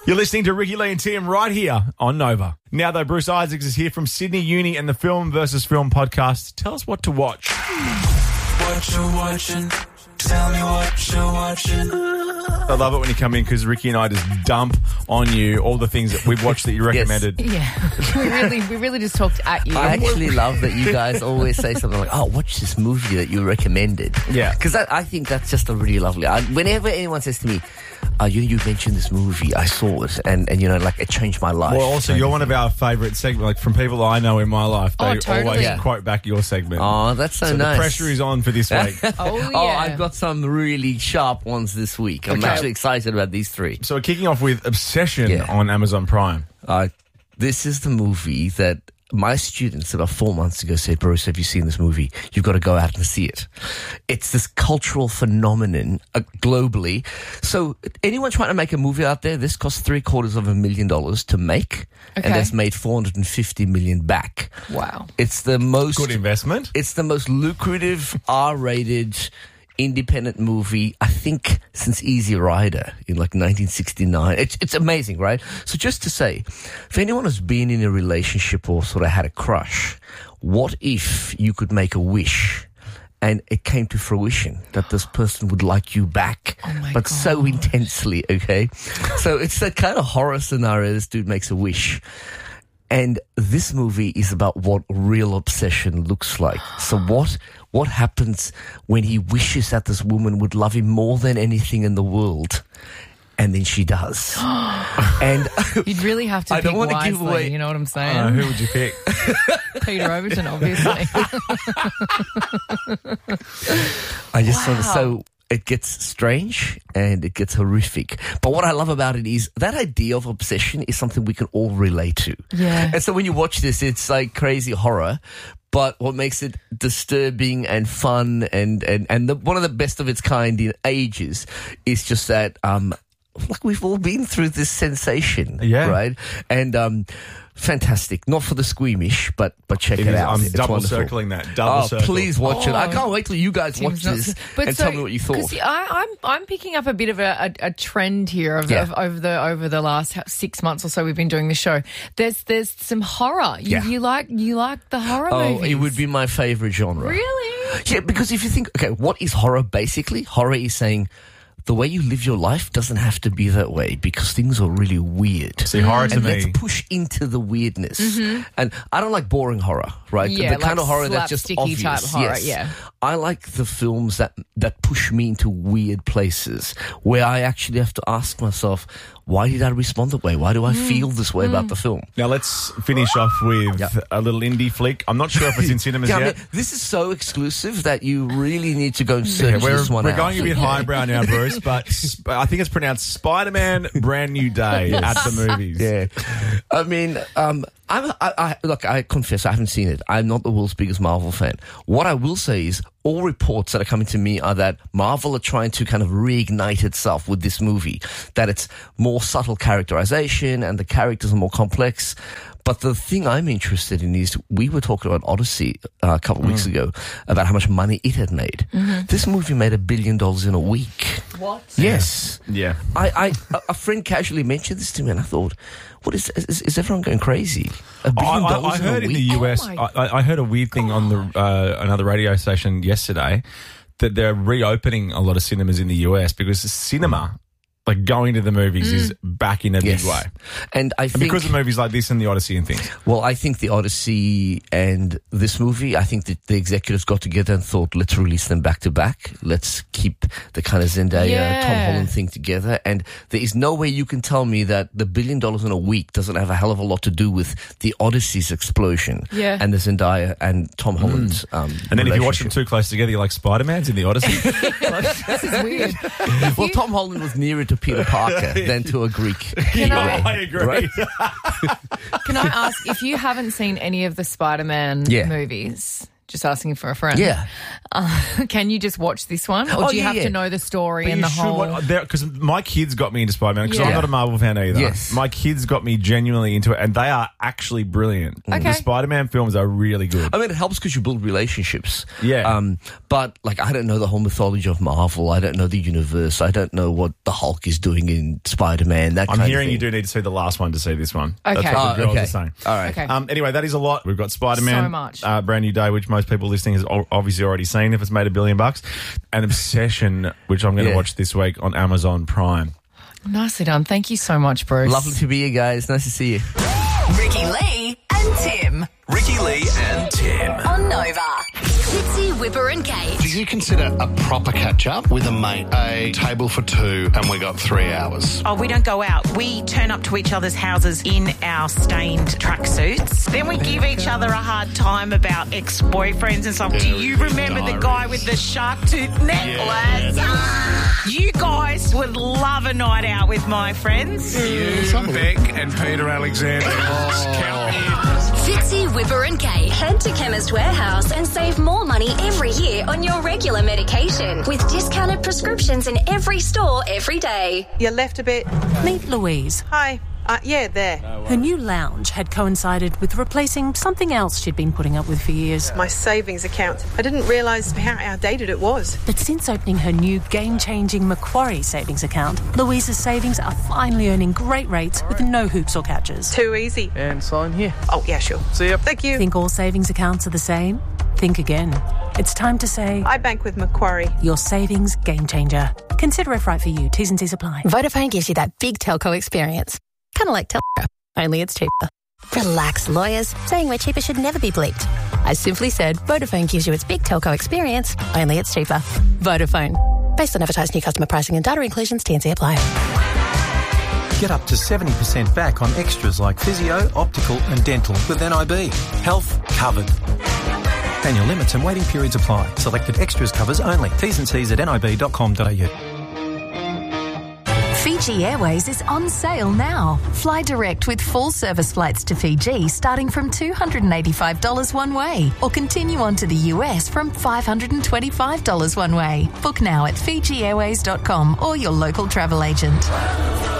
You're listening to Ricky Lee and Tim right here on Nova. Now, though, Bruce Isaacs is here from Sydney Uni and the Film versus Film podcast. Tell us what to watch. What you watching? Tell me what you're watching. I love it when you come in because Ricky and I just dump on you all the things that we've watched that you recommended. Yeah, we really just talked at you. I actually love that you guys always say something like, "Oh, watch this movie that you recommended." Yeah, because I think that's just a really lovely. Whenever anyone says to me, you mentioned this movie, I saw it, and it changed my life. Well, also, you're one of our favourite segments. Like, from people I know in my life, they always quote back your segment. Oh, that's so nice. The pressure is on for this week. Oh, I've got some really sharp ones this week. I'm actually excited about these three. So we're kicking off with Obsession on Amazon Prime. This is the movie that my students about 4 months ago said, "Bruce, have you seen this movie? You've got to go out and see it." It's this cultural phenomenon globally. So anyone trying to make a movie out there, this cost $750,000 to make, and that's made $450 million back. Wow. It's the most... Good investment. It's the most lucrative R-rated independent movie, I think, since Easy Rider in 1969. It's amazing, right? So just to say, if anyone has been in a relationship or sort of had a crush, what if you could make a wish and it came to fruition that this person would like you back, but so intensely, okay? So it's that kind of horror scenario. This dude makes a wish. And this movie is about what real obsession looks like. So what happens when he wishes that this woman would love him more than anything in the world, and then she does. And you'd really have to pick wisely, you know what I'm saying? Who would you pick? Peter Overton, obviously. I just sort of, so it gets strange and it gets horrific. But what I love about it is that idea of obsession is something we can all relate to. Yeah. And so when you watch this, it's like crazy horror. But what makes it disturbing and fun and one of the best of its kind in ages is just that, we've all been through this sensation, right? And fantastic. Not for the squeamish, but check it out. I'm it's double wonderful. circling that. Double circle. Please watch it. I can't wait till you guys watch this and tell me what you thought. I'm picking up a bit of a trend here of over the last 6 months or so we've been doing the show. There's some horror. You like the horror movies? Oh, it would be my favourite genre. Really? Yeah, because if you think, okay, what is horror basically? Horror is saying the way you live your life doesn't have to be that way because things are really weird. See, horror to me. Let's push into the weirdness. Mm-hmm. And I don't like boring horror, right? Yeah, the kind of horror that's just obvious. Type horror, I like the films that push me into weird places where I actually have to ask myself, why did I respond that way? Why do I feel this way about the film? Now, let's finish off with a little indie flick. I'm not sure if it's in cinemas yet. I mean, this is so exclusive that you really need to go and search this one out. We're going a bit highbrow now, Bruce, but I think it's pronounced Spider-Man Brand New Day at the movies. Yeah. I mean, I confess I haven't seen it. I'm not the world's biggest Marvel fan. What I will say is all reports that are coming to me are that Marvel are trying to kind of reignite itself with this movie, that it's more subtle characterization and the characters are more complex. But the thing I'm interested in is we were talking about Odyssey a couple of weeks ago about how much money it had made. Mm-hmm. This movie made $1 billion in a week. What? Yes. Yeah. A friend casually mentioned this to me and I thought, what is everyone going crazy? $1 billion I heard in the US, I heard a weird thing on another radio station yesterday that they're reopening a lot of cinemas in the US because the cinema, like going to the movies, is back in a big way. And I think because of movies like this and the Odyssey and things. Well, I think the Odyssey and this movie, I think that the executives got together and thought, let's release them back to back. Let's keep the kind of Zendaya, Tom Holland thing together. And there is no way you can tell me that the $1 billion in a week doesn't have a hell of a lot to do with the Odyssey's explosion and the Zendaya and Tom Holland's and then if you watch them too close together, you're like, Spider-Man's in the Odyssey. This is weird. Well, Tom Holland was nearer to Peter Parker than to a Greek. I agree. Right? Can I ask, if you haven't seen any of the Spider-Man movies, just asking for a friend. Yeah. Can you just watch this one? Or do you have to know the story and the whole... Because my kids got me into Spider-Man, because I'm Yeah. not a Marvel fan either. Yes. My kids got me genuinely into it, and they are actually brilliant. Okay. The Spider-Man films are really good. I mean, it helps because you build relationships. Yeah. But, like, I don't know the whole mythology of Marvel. I don't know the universe. I don't know what the Hulk is doing in Spider-Man, that I'm kind hearing of you thing. do need to see the last one to see this one. Okay. That's what the girls okay. are saying. All right. Okay. Anyway, that is a lot. We've got Spider-Man, So much. Brand New Day, which most people listening has obviously already seen if it's made $1 billion, and Obsession, which I'm going to Yeah. watch this week on Amazon Prime. Nicely done. Thank you so much, Bruce. Lovely to be here, guys. Nice to see you. Ricky Lee and Tim Ricky Lee and Tim. on Nova. Fitzy, Whipper and Do Kate. you consider a proper catch-up with a mate a table for two and we got 3 hours? Oh, we don't go out. We turn up to each other's houses in our stained tracksuits. Then we give each other a hard time about ex-boyfriends and stuff. Do you remember the guy with the shark tooth necklace? You guys would love a night out with my friends. Beck and Peter Alexander. Fitzy, Whipper and Kate. Head to Chemist Warehouse and save more money every year on your regular medication with discounted prescriptions in every store every day. You left a bit. Meet Louise. Hi. Yeah, there. Her new lounge had coincided with replacing something else she'd been putting up with for years. My savings account. I didn't realise how outdated it was. But since opening her new game-changing Macquarie savings account, Louise's savings are finally earning great rates with no hoops or catches. Too easy. And sign here. Oh, yeah, sure. See ya. Thank you. Think all savings accounts are the same? Think again. It's time to say, I bank with Macquarie. your savings game changer. Consider if right for you. T's and C's apply. Vodafone gives you that big telco experience. Kind of like telco, only it's cheaper. Relax, lawyers. Saying we're cheaper should never be bleeped. I simply said Vodafone gives you its big telco experience, only it's cheaper. Vodafone. Based on advertised new customer pricing and data inclusions, T&C apply. Get up to 70% back on extras like physio, optical and dental with NIB. Health covered. Annual limits and waiting periods apply. Selected extras covers only. T's and C's at nib.com.au. Fiji Airways is on sale now. Fly direct with full service flights to Fiji starting from $285 one way, or continue on to the US from $525 one way. Book now at FijiAirways.com or your local travel agent.